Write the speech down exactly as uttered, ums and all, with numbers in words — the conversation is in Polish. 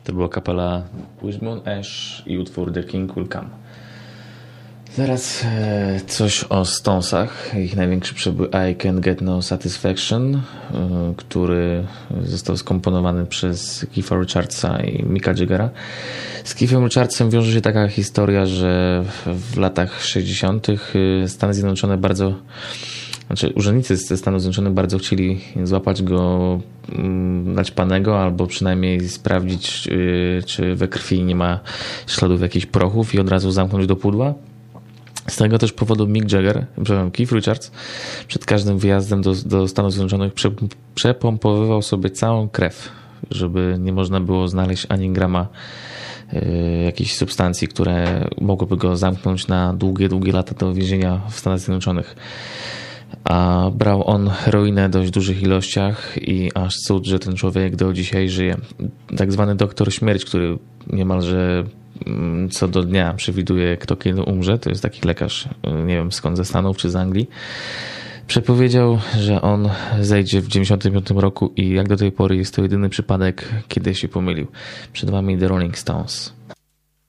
To była kapela Wishbone Ash i utwór The King Will Come. Teraz e, coś o Stonesach. Ich największy przebój I Can't Get No Satisfaction, e, który został skomponowany przez Keitha Richardsa i Micka Jaggera. Z Keithem Richardsem wiąże się taka historia, że w latach sześćdziesiątych Stany Zjednoczone bardzo Znaczy, urzędnicy ze Stanów Zjednoczonych bardzo chcieli złapać go naćpanego albo przynajmniej sprawdzić, czy we krwi nie ma śladów jakichś prochów i od razu zamknąć do pudła. Z tego też powodu Mick Jagger, przepraszam, Keith Richards przed każdym wyjazdem do, do Stanów Zjednoczonych prze, przepompowywał sobie całą krew, żeby nie można było znaleźć ani grama y, jakichś substancji, które mogłyby go zamknąć na długie, długie lata do więzienia w Stanach Zjednoczonych. A brał on heroinę w dość dużych ilościach i aż cud, że ten człowiek do dzisiaj żyje. Tak zwany doktor śmierć, który niemalże co do dnia przewiduje, kto kiedy umrze, to jest taki lekarz, nie wiem skąd, ze Stanów czy z Anglii, przepowiedział, że on zejdzie w dziewięćdziesiątym piątym roku i jak do tej pory jest to jedyny przypadek, kiedy się pomylił. Przed wami The Rolling Stones.